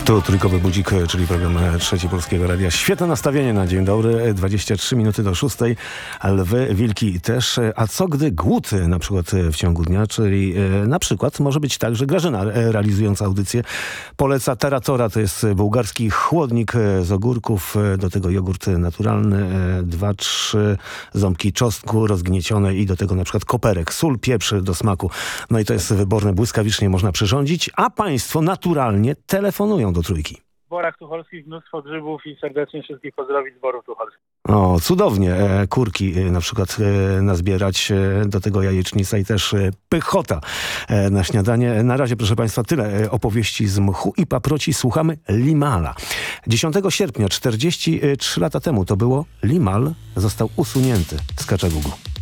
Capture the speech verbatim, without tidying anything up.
Tu Trójkowy Budzik, czyli program Trzeci Polskiego Radia. Świetne nastawienie na dzień dobry. dwadzieścia trzy minuty do szóstej. Lwy, wilki też. A co gdy głód na przykład w ciągu dnia, czyli na przykład może być tak, że Grażyna realizująca audycję poleca Teratora, to jest bułgarski chłodnik z ogórków, do tego jogurt naturalny, dwa, trzy ząbki czosnku rozgniecione i do tego na przykład koperek, sól, pieprz do smaku. No i to jest wyborne, błyskawicznie można przyrządzić, a państwo naturalnie telefonują do Trójki. W Borach Tucholskich mnóstwo grzybów i serdecznie wszystkich pozdrowić z Borów Tucholskich. O, cudownie. E, kurki e, na przykład e, nazbierać, e, do tego jajecznica i też e, pychota e, na śniadanie. Na razie, proszę państwa, tyle e, opowieści z mchu i paproci. Słuchamy Limala. dziesiątego sierpnia, czterdzieści trzy lata temu to było, Limal został usunięty z Kaczagugu.